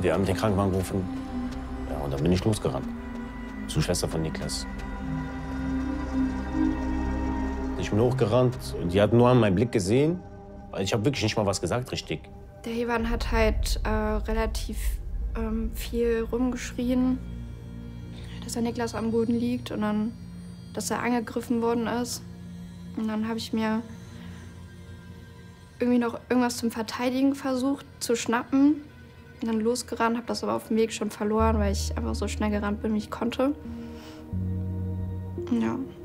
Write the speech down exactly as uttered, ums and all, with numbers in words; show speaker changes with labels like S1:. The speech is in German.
S1: Wir haben den Krankenwagen gerufen. Ja, und dann bin ich losgerannt. Zur Schwester von Niklas. Ich bin hochgerannt und die hat nur an meinem Blick gesehen. Ich habe wirklich nicht mal was gesagt, richtig.
S2: Der Ivan hat halt äh, relativ ähm, viel rumgeschrien, dass der Niklas am Boden liegt und dann, dass er angegriffen worden ist. Und dann habe ich mir irgendwie noch irgendwas zum Verteidigen versucht, zu schnappen. Und dann losgerannt, habe das aber auf dem Weg schon verloren, weil ich einfach so schnell gerannt bin, wie ich konnte. Ja.